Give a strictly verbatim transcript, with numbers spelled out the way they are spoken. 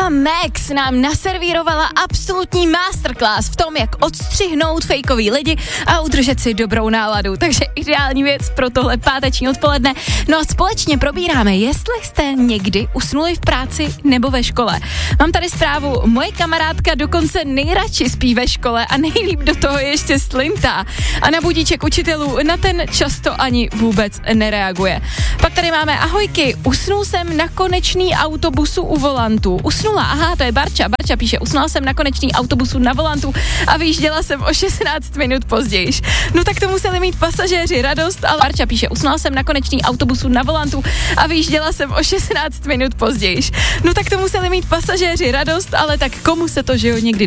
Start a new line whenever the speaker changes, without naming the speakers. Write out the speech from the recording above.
Eva Max nám naservírovala absolutní masterclass v tom, jak odstřihnout fejkový lidi a udržet si dobrou náladu. Takže ideální věc pro tohle páteční odpoledne. No a společně probíráme, jestli jste někdy usnuli v práci nebo ve škole. Mám tady zprávu, moje kamarádka dokonce nejradši spí ve škole a nejlíp do toho ještě slintá. A na budíček učitelů na ten často ani vůbec nereaguje. Pak tady máme ahojky, usnul jsem na konečný autobusu u volantu. Usnula, aha, to je Barča. Barča píše, usnula jsem na konečný autobusu na volantu a vyjížděla jsem o šestnáct minut později. No tak to museli mít pasažéři radost, ale Barča píše, usnula jsem na konečný autobusu na volantu a vyjížděla jsem o šestnáct minut později. No tak to museli mít pasažéři radost, ale tak komu se to, že jo, někdy